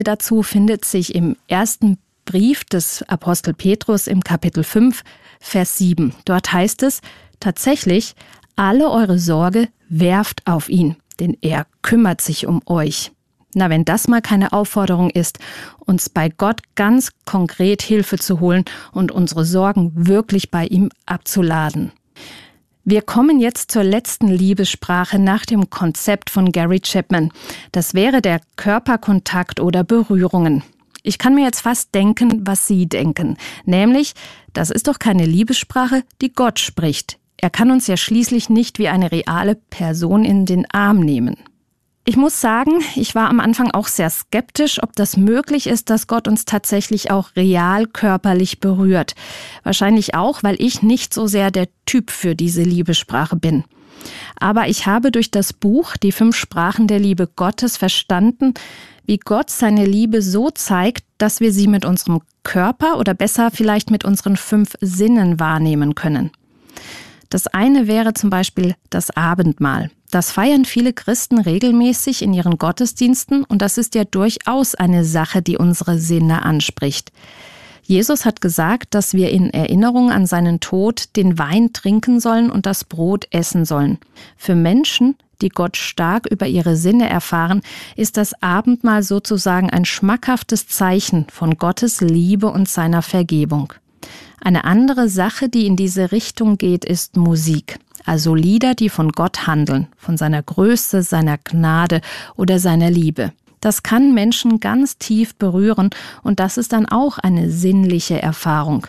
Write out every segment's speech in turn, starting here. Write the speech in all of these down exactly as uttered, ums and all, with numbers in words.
dazu findet sich im ersten Brief des Apostel Petrus im Kapitel fünf, Vers sieben. Dort heißt es, tatsächlich, alle eure Sorge werft auf ihn, denn er kümmert sich um euch. Na, wenn das mal keine Aufforderung ist, uns bei Gott ganz konkret Hilfe zu holen und unsere Sorgen wirklich bei ihm abzuladen. Wir kommen jetzt zur letzten Liebessprache nach dem Konzept von Gary Chapman. Das wäre der Körperkontakt oder Berührungen. Ich kann mir jetzt fast denken, was Sie denken. Nämlich, das ist doch keine Liebessprache, die Gott spricht. Er kann uns ja schließlich nicht wie eine reale Person in den Arm nehmen. Ich muss sagen, ich war am Anfang auch sehr skeptisch, ob das möglich ist, dass Gott uns tatsächlich auch real körperlich berührt. Wahrscheinlich auch, weil ich nicht so sehr der Typ für diese Liebessprache bin. Aber ich habe durch das Buch Die fünf Sprachen der Liebe Gottes verstanden, wie Gott seine Liebe so zeigt, dass wir sie mit unserem Körper oder besser vielleicht mit unseren fünf Sinnen wahrnehmen können. Das eine wäre zum Beispiel das Abendmahl. Das feiern viele Christen regelmäßig in ihren Gottesdiensten und das ist ja durchaus eine Sache, die unsere Sinne anspricht. Jesus hat gesagt, dass wir in Erinnerung an seinen Tod den Wein trinken sollen und das Brot essen sollen. Für Menschen, die Gott stark über ihre Sinne erfahren, ist das Abendmahl sozusagen ein schmackhaftes Zeichen von Gottes Liebe und seiner Vergebung. Eine andere Sache, die in diese Richtung geht, ist Musik. Also Lieder, die von Gott handeln, von seiner Größe, seiner Gnade oder seiner Liebe. Das kann Menschen ganz tief berühren und das ist dann auch eine sinnliche Erfahrung.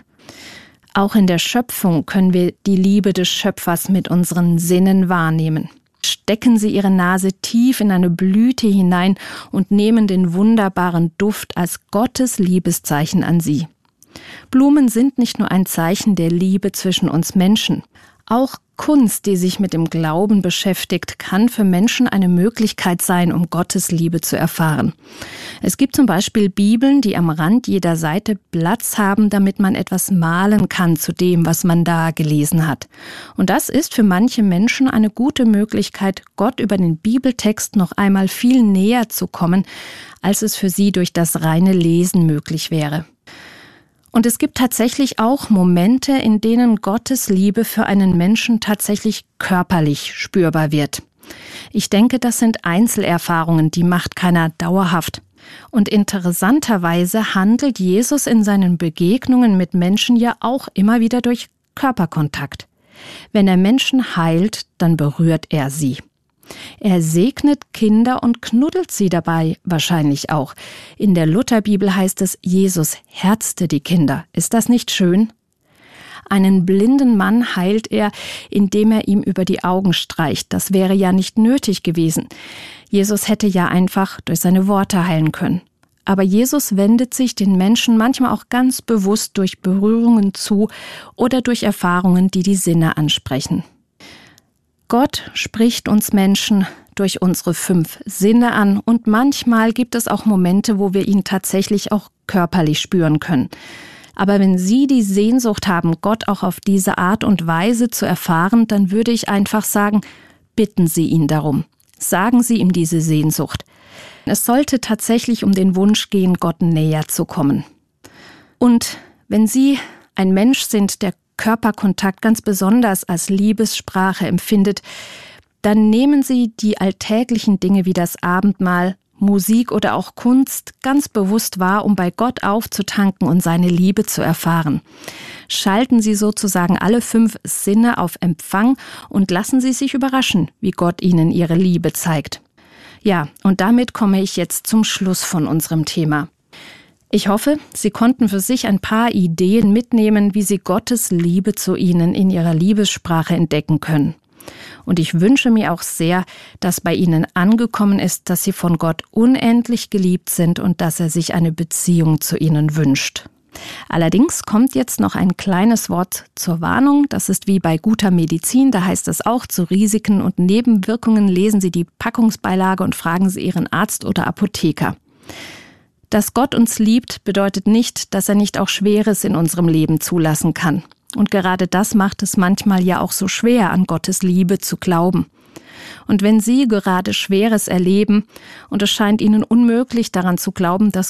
Auch in der Schöpfung können wir die Liebe des Schöpfers mit unseren Sinnen wahrnehmen. Stecken Sie Ihre Nase tief in eine Blüte hinein und nehmen den wunderbaren Duft als Gottes Liebeszeichen an Sie. Blumen sind nicht nur ein Zeichen der Liebe zwischen uns Menschen. Auch Kunst, die sich mit dem Glauben beschäftigt, kann für Menschen eine Möglichkeit sein, um Gottes Liebe zu erfahren. Es gibt zum Beispiel Bibeln, die am Rand jeder Seite Platz haben, damit man etwas malen kann zu dem, was man da gelesen hat. Und das ist für manche Menschen eine gute Möglichkeit, Gott über den Bibeltext noch einmal viel näher zu kommen, als es für sie durch das reine Lesen möglich wäre. Und es gibt tatsächlich auch Momente, in denen Gottes Liebe für einen Menschen tatsächlich körperlich spürbar wird. Ich denke, das sind Einzelerfahrungen, die macht keiner dauerhaft. Und interessanterweise handelt Jesus in seinen Begegnungen mit Menschen ja auch immer wieder durch Körperkontakt. Wenn er Menschen heilt, dann berührt er sie. Er segnet Kinder und knuddelt sie dabei wahrscheinlich auch. In der Lutherbibel heißt es, Jesus herzte die Kinder. Ist das nicht schön? Einen blinden Mann heilt er, indem er ihm über die Augen streicht. Das wäre ja nicht nötig gewesen. Jesus hätte ja einfach durch seine Worte heilen können. Aber Jesus wendet sich den Menschen manchmal auch ganz bewusst durch Berührungen zu oder durch Erfahrungen, die die Sinne ansprechen. Gott spricht uns Menschen durch unsere fünf Sinne an und manchmal gibt es auch Momente, wo wir ihn tatsächlich auch körperlich spüren können. Aber wenn Sie die Sehnsucht haben, Gott auch auf diese Art und Weise zu erfahren, dann würde ich einfach sagen, bitten Sie ihn darum. Sagen Sie ihm diese Sehnsucht. Es sollte tatsächlich um den Wunsch gehen, Gott näher zu kommen. Und wenn Sie ein Mensch sind, der Körperkontakt ganz besonders als Liebessprache empfindet, dann nehmen Sie die alltäglichen Dinge wie das Abendmahl, Musik oder auch Kunst ganz bewusst wahr, um bei Gott aufzutanken und seine Liebe zu erfahren. Schalten Sie sozusagen alle fünf Sinne auf Empfang und lassen Sie sich überraschen, wie Gott Ihnen ihre Liebe zeigt. Ja, und damit komme ich jetzt zum Schluss von unserem Thema. Ich hoffe, Sie konnten für sich ein paar Ideen mitnehmen, wie Sie Gottes Liebe zu Ihnen in Ihrer Liebessprache entdecken können. Und ich wünsche mir auch sehr, dass bei Ihnen angekommen ist, dass Sie von Gott unendlich geliebt sind und dass er sich eine Beziehung zu Ihnen wünscht. Allerdings kommt jetzt noch ein kleines Wort zur Warnung. Das ist wie bei guter Medizin, da heißt es auch, zu Risiken und Nebenwirkungen lesen Sie die Packungsbeilage und fragen Sie Ihren Arzt oder Apotheker. Dass Gott uns liebt, bedeutet nicht, dass er nicht auch Schweres in unserem Leben zulassen kann. Und gerade das macht es manchmal ja auch so schwer, an Gottes Liebe zu glauben. Und wenn Sie gerade Schweres erleben und es scheint Ihnen unmöglich daran zu glauben, dass